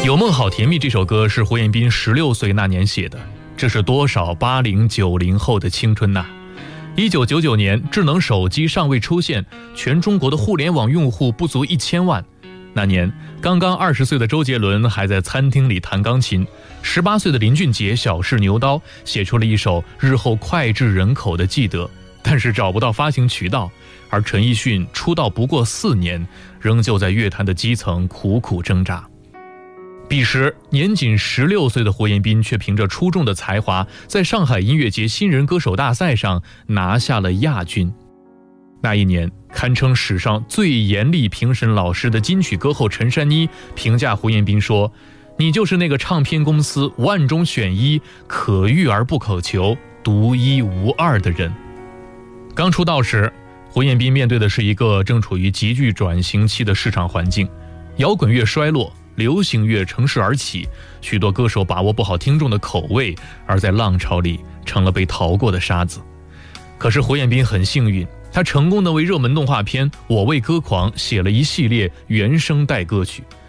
有梦好甜蜜这首歌是胡彦斌16岁那年写的，这是多少80、90后的青春呐！1999年，智能手机尚未出现，全中国的互联网用户不足1000万。那年，刚刚20岁的周杰伦还在餐厅里弹钢琴，18岁的林俊杰小试牛刀，写出了一首日后脍炙人口的《记得》，但是找不到发行渠道。而陈奕迅出道不过4年，仍旧在乐坛的基层苦苦挣扎。彼时年仅16岁的胡彦斌却凭着出众的才华，在上海音乐节新人歌手大赛上拿下了亚军。那一年，堪称史上最严厉评审老师的金曲歌后陈珊妮评价胡彦斌说：“你就是那个唱片公司万中选一、可遇而不可求、独一无二的人。”刚出道时，胡彦斌面对的是一个正处于急剧转型期的市场环境，摇滚乐衰落，流行乐乘势而起，许多歌手把握不好听众的口味，而在浪潮里成了被淘过的沙子。可是胡彦斌很幸运，他成功地为热门动画片《我为歌狂》写了一系列原声带歌曲，